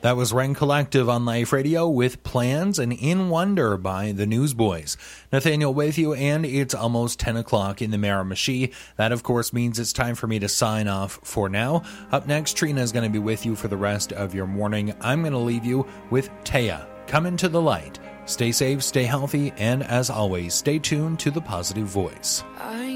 That was Ren Collective on Life Radio with Plans and In Wonder by the Newsboys. Nathaniel with you, and it's almost 10 o'clock in the Miramichi. That, of course, means it's time for me to sign off for now. Up next, Trina is going to be with you for the rest of your morning. I'm going to leave you with Taya, Come Into the Light. Stay safe, stay healthy, and as always, stay tuned to the Positive Voice.